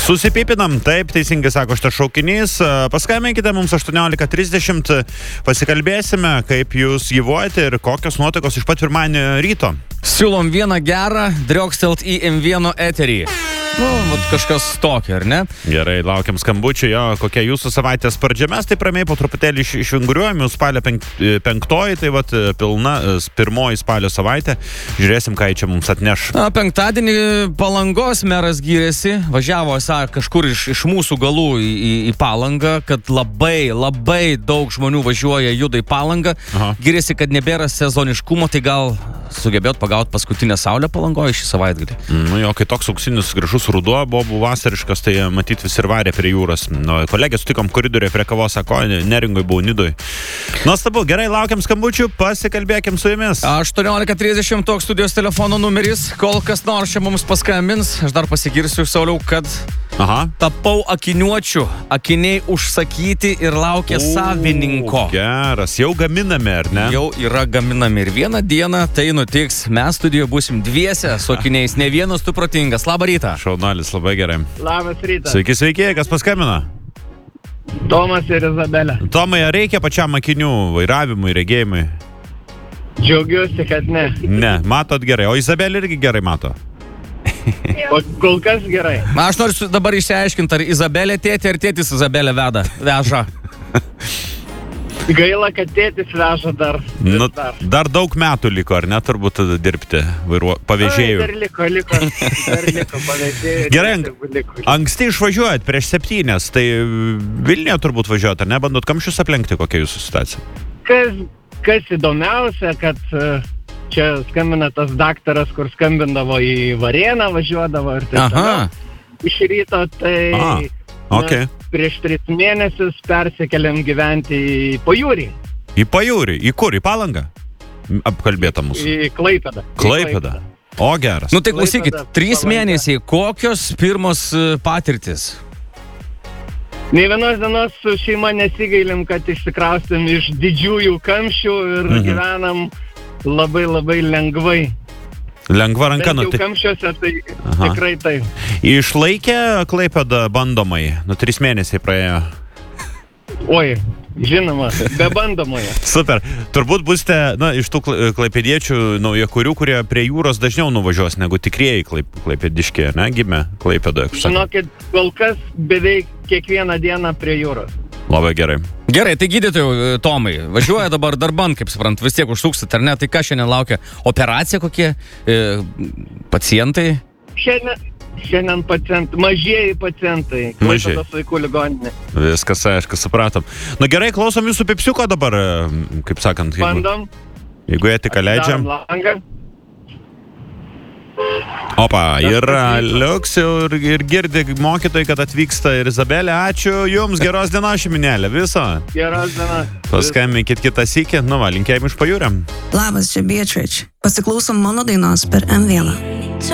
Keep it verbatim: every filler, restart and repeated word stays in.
Susipipinam, taip, teisingai sako šitas šaukinys. Paskambinkite mums aštuoniolika trisdešimt, pasikalbėsime, kaip jūs gyvuojate ir kokios nuotaikos iš pat pirmadienio ryto. Siūlom vieną gerą, driokstelt į M vieną eterį. Nu, vat kažkas tokio, ar ne? Gerai, laukiam skambučių, jo, kokia jūsų savaitės pradžia. Mes taip ramiai po truputėlį iš, išvinguriuojam, jau spalio penk, penktoji, tai vat pilna, pirmoji spalio savaitė. Žiūrėsim, ką čia mums atneš. Na, penktadienį Palangos meras gyrėsi, važiavo, sako, kažkur iš, iš mūsų galų į, į, į Palangą, kad labai, labai daug žmonių važiuoja, juda į Palangą. Aha. Gyrėsi, kad nebėra sezoniškumo, tai gal sugebėt pagauti paskutinę saulę Palangoje šį savaitgalį. Nu jo, kai toks auksinis gražus ruduo buvo vasariškas, tai matyt visi ir varė prie jūros. Nu, kolegė sutikom koridoriuje prie kavos, sako, Neringoj buvau, Nidoj. Nuostabu, gerai, laukiam skambučių, pasikalbėkim su jumis. aštuoniolika trisdešimt toks studijos telefono numeris, kol kas nors čia mums paskambins. Aš dar pasigirsiu, Sauliau, kad Aha. tapau akiniuočių, akiniai užsakyti ir laukia o, savininko. Geras, jau gaminame, ar ne? Jau yra gaminami ir vieną dieną tai nutiks. Mes studijoje būsim dviese su akiniais, ne vienas tu protingas. Labą rytą. Šaunuolis, labai gerai. Labas rytas. Sveiki, sveiki, kas paskambino? Tomas ir Izabelė. Tomai, ar reikia pačiam akinių vairavimui, regėjimui? Džiaugiuosi, kad ne. Ne, matot gerai, o Izabelė irgi gerai mato. O kol kas gerai. Aš noriu dabar išsiaiškinti, ar Izabelė tėtė, ar tėtis Izabelė veda, veža. Gaila, kad tėtis veža dar. Nu, dar. dar daug metų liko, ar ne, turbūt dirbti vairuo, pavėžėjų. Ai, dar liko, liko, dar liko pavėžėjų. Gerai, liko. Anksti išvažiuojat prieš septynės, tai Vilniuje turbūt važiuojat, ar ne, bandot kamščius aplenkti, kokia jūsų situacija? Kas, kas įdomiausia, kad čia skambina tas daktaras, kur skambindavo į Varėną, važiuodavo ir taip toliau. Iš ryto, tai Aha. Okay. prieš tris mėnesius persikeliam gyventi į Pajūrį. Į Pajūrį? Į kur? Į Palangą? Apkalbėta mūsų. Į Klaipėdą. Klaipėdą. O, geras. Nu tai klausykit, trys mėnesiai, kokios pirmos patirtis? Nei vienos dienos su šeima nesigailim, kad išsikraustėm iš didžiųjų kamščių ir mhm. gyvenam labai labai lengvai. Lengva ranka, nu tai... kamščiuose, tai Aha. tikrai taip. Išlaikė Klaipėdą bandomai? Nu, trys mėnesiai praėjo. Oi, žinoma, be bandomoje. Super. Turbūt būsite, na, iš tų klaipėdiečių naujakurių, kurie prie jūros dažniau nuvažiuos negu tikrieji klaip, klaipėdiškiai, ne, gimė Klaipėdoje. Žinokit, kol kas beveik kiekvieną dieną prie jūros. Labai gerai. Gerai, tai gydytojų Tomai, važiuoja dabar darban, kaip suprant, vis tiek užsuksit, ar ne? Tai ką šiandien laukia? Operacija kokie? E, pacientai? Šiandien, šiandien pacientai, mažieji pacientai. Klaipėdos vaikų ligoninė. Viskas, aišku, supratom. Na gerai, klausom jūsų pipsiuko dabar, kaip sakant. Jeigu, Bandom. Jeigu etiką leidžiam. Langą. Opa, ir liuks ir, ir girdi mokytojai, kad atvyksta ir Izabelė. Ačiū jums, geros dienos šeiminėlė, viso. Geros dienos. Paskambinkit kitą sykį, nu va, linkėjim iš Pajūrio. Labas, čia Beatrice. Pasiklausom mano dainos per M vieną.